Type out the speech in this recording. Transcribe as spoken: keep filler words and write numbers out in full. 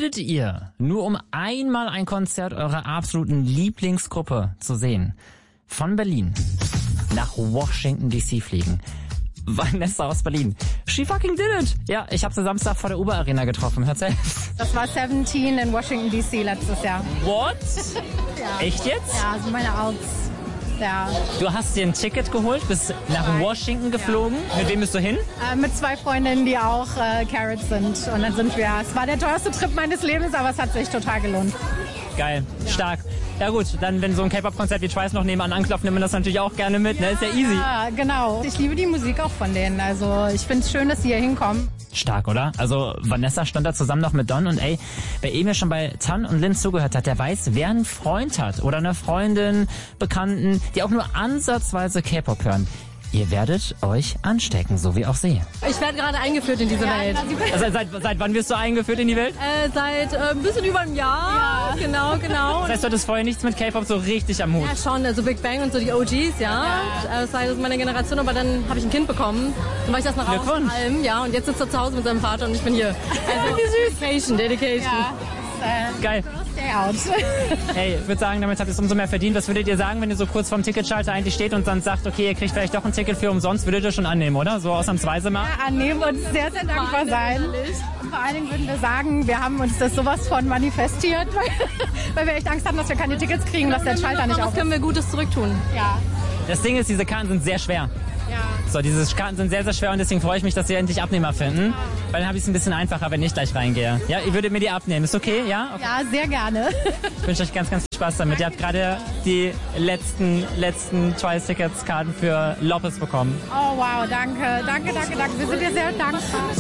Würdet ihr, nur um einmal ein Konzert eurer absoluten Lieblingsgruppe zu sehen, von Berlin nach Washington D C fliegen? Vanessa aus Berlin. She fucking did it. Ja, ich habe sie Samstag vor der Uber Arena getroffen. Hört selbst. Das war Seventeen in Washington D C letztes Jahr. What? Ja. Echt jetzt? Ja, also meine Outs. Ja. Du hast dir ein Ticket geholt, bist nach Zwei. Washington geflogen. Ja. Mit wem bist du hin? Äh, mit zwei Freundinnen, die auch äh, Carrots sind. Und dann sind wir, es war der teuerste Trip meines Lebens, aber es hat sich total gelohnt. Geil, ja. Stark. Ja gut, dann wenn so ein K-Pop-Konzert wie Twice noch nebenan anklopft, nimmt man das natürlich auch gerne mit, ja, ne? Ist ja easy. Ja, genau. Ich liebe die Musik auch von denen. Also ich finde es schön, dass sie hier hinkommen. Stark, oder? Also Vanessa stand da zusammen noch mit Don und ey, wer eben ja schon bei Tan und Lin zugehört hat, der weiß, wer einen Freund hat oder eine Freundin, Bekannten, die auch nur ansatzweise K-Pop hören. Ihr werdet euch anstecken, so wie auch sie. Ich werde gerade eingeführt in diese ja, Welt. Also seit, seit wann wirst du eingeführt in die Welt? Äh, seit äh, ein bisschen über einem Jahr. Ja. Genau, genau. Das heißt, du hattest vorher nichts mit K-Pop so richtig am Hut? Ja, schon. Also Big Bang und so die O Gs, ja. ja. Das war meine Generation, aber dann habe ich ein Kind bekommen. Dann war ich das nach Hause von allem, ja. Und jetzt sitzt er zu Hause mit seinem Vater und ich bin hier. Also, Dedication, Dedication. Ja. Äh, Geil. Stay out. Hey, ich würde sagen, damit habt ihr es umso mehr verdient. Was würdet ihr sagen, wenn ihr so kurz vorm Ticketschalter eigentlich steht und dann sagt, okay, ihr kriegt vielleicht doch ein Ticket für umsonst, würdet ihr schon annehmen, oder? So ausnahmsweise mal? Ja, annehmen und sehr, sehr dankbar sein. Und vor allen Dingen würden wir sagen, wir haben uns das sowas von manifestiert, weil, weil wir echt Angst hatten, dass wir keine Tickets kriegen, dass der Schalter nicht auf ist. Das können wir Gutes zurücktun. Ja. Das Ding ist, diese Karten sind sehr schwer. Ja. So, diese Karten sind sehr, sehr schwer und deswegen freue ich mich, dass sie endlich Abnehmer finden. Ja. Weil dann habe ich es ein bisschen einfacher, wenn ich gleich reingehe. Ja, ihr würdet mir die abnehmen. Ist okay? Ja? Okay. Ja, sehr gerne. Ich wünsche euch ganz, ganz viel Spaß damit. Ihr habt gerade die letzten, letzten Twice-Tickets-Karten für Lopez bekommen. Oh wow, danke, danke, danke, danke. Wir sind dir sehr dankbar.